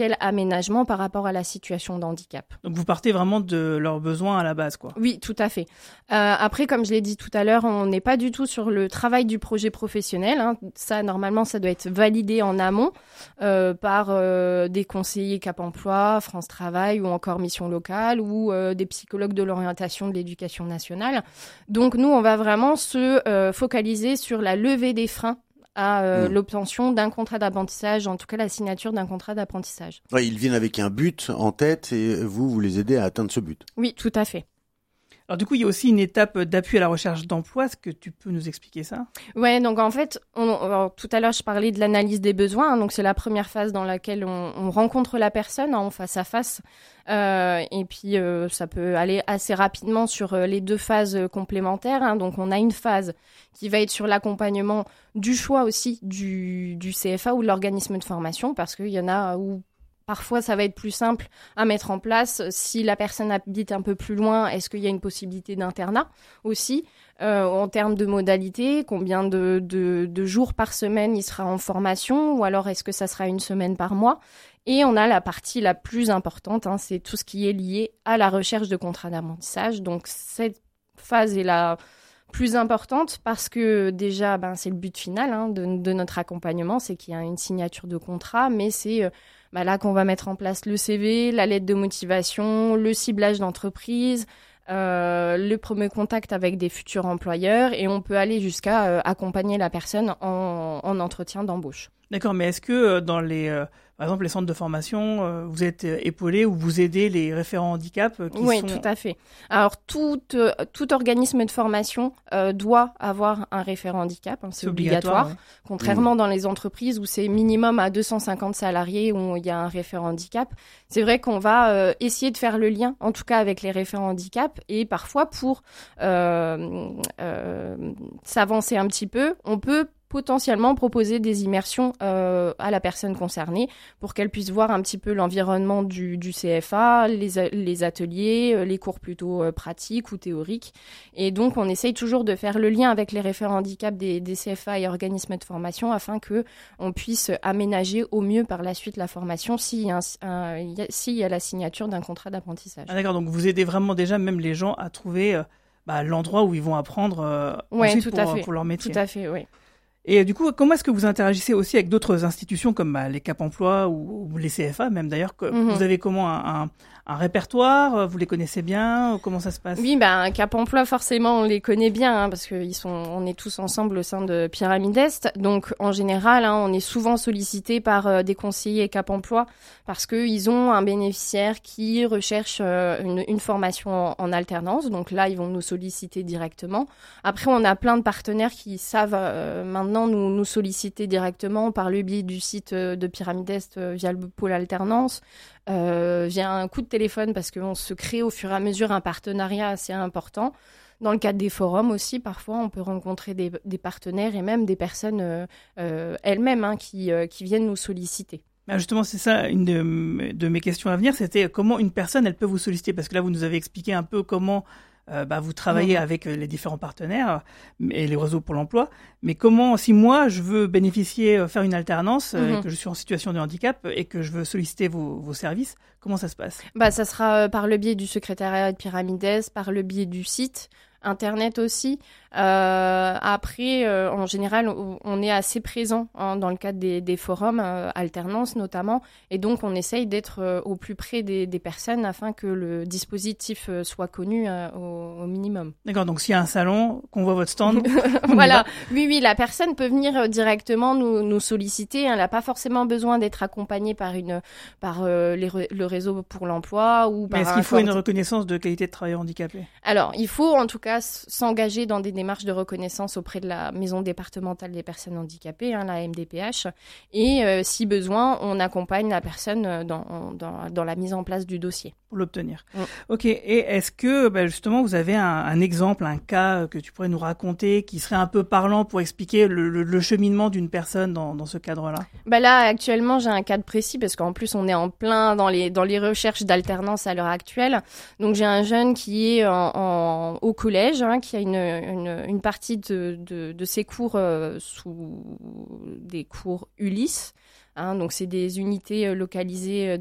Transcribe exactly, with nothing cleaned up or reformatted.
quel aménagement par rapport à la situation de handicap. Donc vous partez vraiment de leurs besoins à la base, quoi. Oui, tout à fait. Euh, après, comme je l'ai dit tout à l'heure, on n'est pas du tout sur le travail du projet professionnel. Hein. Ça, normalement, ça doit être validé en amont euh, par euh, des conseillers Cap Emploi, France Travail ou encore Mission Locale ou euh, des psychologues de l'orientation de l'éducation nationale. Donc nous, on va vraiment se euh, focaliser sur la levée des freins à euh, mmh. l'obtention d'un contrat d'apprentissage, en tout cas la signature d'un contrat d'apprentissage. Ouais, ils viennent avec un but en tête et vous, vous les aidez à atteindre ce but. Oui, tout à fait. Alors du coup, il y a aussi une étape d'appui à la recherche d'emploi. Est-ce que tu peux nous expliquer ça ? Ouais, donc en fait, on, alors, tout à l'heure, je parlais de l'analyse des besoins. Hein, donc c'est la première phase dans laquelle on, on rencontre la personne en face à face. Euh, et puis, euh, ça peut aller assez rapidement sur euh, les deux phases euh, complémentaires. Hein. Donc on a une phase qui va être sur l'accompagnement du choix aussi du, du C F A ou de l'organisme de formation, parce qu'il y en a où parfois, ça va être plus simple à mettre en place. Si la personne habite un peu plus loin, est-ce qu'il y a une possibilité d'internat aussi euh, en termes de modalités, combien de, de, de jours par semaine il sera en formation, ou alors est-ce que ça sera une semaine par mois ? Et on a la partie la plus importante, hein, c'est tout ce qui est lié à la recherche de contrats d'apprentissage. Donc, cette phase est la plus importante parce que déjà, ben, c'est le but final hein, de, de notre accompagnement, c'est qu'il y a une signature de contrat, mais c'est... Euh, Bah là qu'on va mettre en place le C V, la lettre de motivation, le ciblage d'entreprise, euh, le premier contact avec des futurs employeurs et on peut aller jusqu'à euh, accompagner la personne en, en entretien d'embauche. D'accord, mais est-ce que euh, dans les, euh, par exemple, les centres de formation, euh, vous êtes épaulé ou vous aidez les référents handicap euh, qui Oui, sont... tout à fait. Alors, tout, euh, tout organisme de formation euh, doit avoir un référent handicap, hein, c'est, c'est obligatoire, obligatoire ouais. Contrairement mmh. dans les entreprises où c'est minimum à deux cent cinquante salariés où il y a un référent handicap. C'est vrai qu'on va euh, essayer de faire le lien, en tout cas avec les référents handicap, et parfois pour euh, euh, s'avancer un petit peu, on peut potentiellement proposer des immersions euh, à la personne concernée pour qu'elle puisse voir un petit peu l'environnement du, du C F A, les, les ateliers, les cours plutôt euh, pratiques ou théoriques. Et donc, on essaye toujours de faire le lien avec les référents handicap des, des C F A et organismes de formation afin qu'on puisse aménager au mieux par la suite la formation s'il y a, un, un, s'il y a la signature d'un contrat d'apprentissage. Ah, d'accord, donc vous aidez vraiment déjà même les gens à trouver euh, bah, l'endroit où ils vont apprendre euh, ouais, ensuite tout à pour, fait. pour leur métier. Tout à fait, oui. Et du coup, comment est-ce que vous interagissez aussi avec d'autres institutions comme bah, les Cap Emploi ou, ou les C F A même d'ailleurs que, mm-hmm. Vous avez comment un, un, un répertoire ? Vous les connaissez bien ? Comment ça se passe ? Oui, ben Cap Emploi forcément on les connaît bien hein, parce que ils sont, on est tous ensemble au sein de Pyramide Est. Donc en général, hein, on est souvent sollicité par euh, des conseillers Cap Emploi parce que ils ont un bénéficiaire qui recherche euh, une, une formation en, en alternance. Donc là, ils vont nous solliciter directement. Après, on a plein de partenaires qui savent euh, maintenant Nous, nous solliciter directement par le biais du site de Pyramide Est euh, via le pôle alternance, euh, via un coup de téléphone parce qu'on se crée au fur et à mesure un partenariat assez important. Dans le cadre des forums aussi, parfois, on peut rencontrer des, des partenaires et même des personnes euh, euh, elles-mêmes hein, qui, euh, qui viennent nous solliciter. Ah justement, c'est ça, une de, de mes questions à venir, c'était comment une personne, elle peut vous solliciter ? Parce que là, vous nous avez expliqué un peu comment euh, bah, vous travaillez mmh. avec les différents partenaires et les réseaux pour l'emploi. Mais comment, si moi, je veux bénéficier, faire une alternance, mmh. euh, et que je suis en situation de handicap et que je veux solliciter vos, vos services, comment ça se passe ? Bah, ça sera par le biais du secrétariat de Pyramide Est, par le biais du site, Internet aussi. Euh, après, euh, en général, on, on est assez présent hein, dans le cadre des, des forums, euh, alternance notamment, et donc on essaye d'être euh, au plus près des, des personnes afin que le dispositif euh, soit connu euh, au, au minimum. D'accord, donc s'il y a un salon, qu'on voit votre stand, voilà. Oui, oui, la personne peut venir directement nous, nous solliciter. Elle n'a pas forcément besoin d'être accompagnée par une, par euh, les, le réseau pour l'emploi ou par. Mais est-ce qu'il faut une reconnaissance de qualité de travailleur handicapé ? Alors, il faut en tout cas s'engager dans des démarches de reconnaissance auprès de la maison départementale des personnes handicapées, hein, la M D P H, et euh, si besoin, on accompagne la personne dans, dans, dans la mise en place du dossier. Pour l'obtenir. Mm. Ok, et est-ce que bah, justement vous avez un, un exemple, un cas que tu pourrais nous raconter qui serait un peu parlant pour expliquer le, le, le cheminement d'une personne dans, dans ce cadre-là ? Bah là, actuellement, j'ai un cadre précis parce qu'en plus, on est en plein dans les, dans les recherches d'alternance à l'heure actuelle. Donc, j'ai un jeune qui est en, en, au collège, hein, qui a une, une, une partie de, de, de ses cours euh, sous des cours Ulysse. Hein, donc c'est des unités localisées